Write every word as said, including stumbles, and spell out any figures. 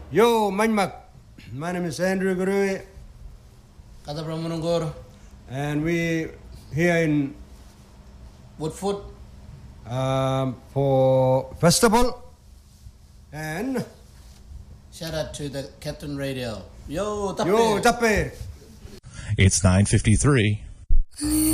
Yo, Manmak. My name is Andrew Gurui. Kata Brahmanangor. And we here in Woodford um, for festival. And shout out to the Captain Radio. Yo, Tappe. Yo, Tappe. It's nine fifty-three.